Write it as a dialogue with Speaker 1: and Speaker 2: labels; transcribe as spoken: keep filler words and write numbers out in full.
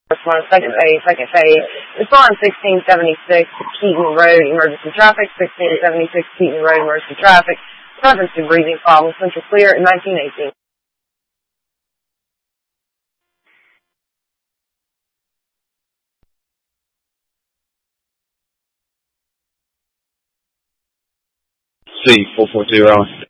Speaker 1: First one, second phase, second phase. Respond sixteen seventy-six, Keaton Road, emergency traffic. sixteen seventy-six, Keaton Road, emergency traffic. Reference to breathing problems, central clear at nineteen eighteen.
Speaker 2: C four four zero.